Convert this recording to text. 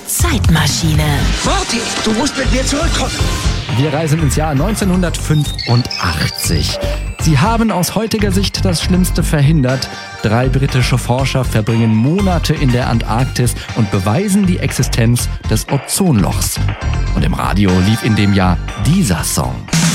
Zeitmaschine. Marty, du musst mit mir zurückkommen. Wir reisen ins Jahr 1985. Sie haben aus heutiger Sicht das Schlimmste verhindert. 3 britische Forscher verbringen Monate in der Antarktis und beweisen die Existenz des Ozonlochs. Und im Radio lief in dem Jahr dieser Song.